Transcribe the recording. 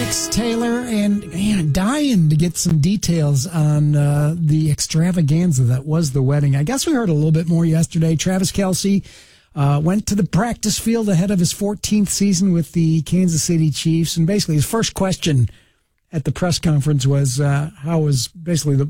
Alex Taylor, and man, dying to get some details on the extravaganza that was the wedding. I guess we heard a little bit more yesterday. Travis Kelce went to the practice field ahead of his 14th season with the Kansas City Chiefs, and basically his first question at the press conference was how was basically the